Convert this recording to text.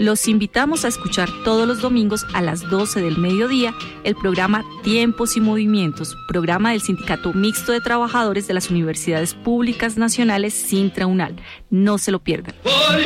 Los invitamos a escuchar todos los domingos a las 12 del mediodía el programa Tiempos y Movimientos, programa del Sindicato Mixto de Trabajadores de las Universidades Públicas Nacionales Sintra-UNAL. No se lo pierdan.